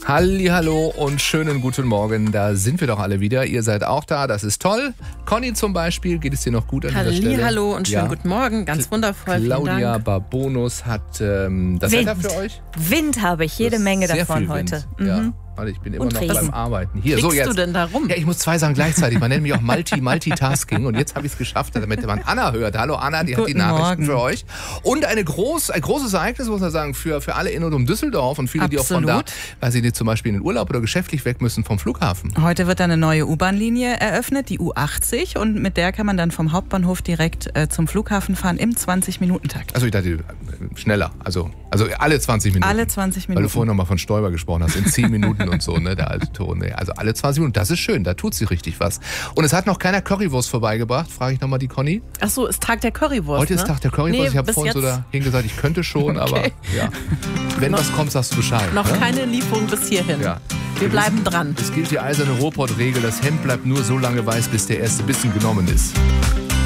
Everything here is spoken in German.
Hallihallo und schönen guten Morgen. Da sind wir doch alle wieder. Ihr seid auch da, das ist toll. Conny zum Beispiel, geht es dir noch gut an dieser Stelle? Hallo und schönen guten Morgen, ganz wundervoll. Claudia Barbonus hat das Wetter für euch. Wind habe ich, jede Menge davon heute. Ja. Warte, ich bin immer noch Regen. beim Arbeiten. Hier, Kriegst so jetzt. du denn da rum? Ja, ich muss 2 Sachen gleichzeitig. Man nennt mich auch Multitasking. Und jetzt habe ich es geschafft, damit man Anna hört. Hallo Anna, die hat die Nachrichten für euch. Und ein großes Ereignis, muss man sagen, für alle in und um Düsseldorf und viele, die auch von da, weil sie zum Beispiel in den Urlaub oder geschäftlich weg müssen vom Flughafen. Heute wird eine neue U-Bahn-Linie eröffnet, die U80. Und mit der kann man dann vom Hauptbahnhof direkt zum Flughafen fahren im 20-Minuten-Takt. Also ich dachte, schneller. Also alle 20 Minuten. Alle 20 Minuten. Weil du vorhin nochmal von Stoiber gesprochen hast. In 10 Minuten und so, ne, der alte Ton. Ne? Also alle 20 Minuten. Das ist schön, da tut sich richtig was. Und es hat noch keiner Currywurst vorbeigebracht, frage ich nochmal die Conny. Ach so, ist Tag der Currywurst. Heute ist Tag der Currywurst. Nee, ich habe vorhin so dahin gesagt, ich könnte schon, aber ja. Wenn was kommt, sagst du Bescheid. Noch ne? keine Lieferung bis hierhin. Ja. Wir bleiben dran. Es gilt die eiserne Ruhrpott-Regel. Das Hemd bleibt nur so lange weiß, bis der erste Bissen genommen ist.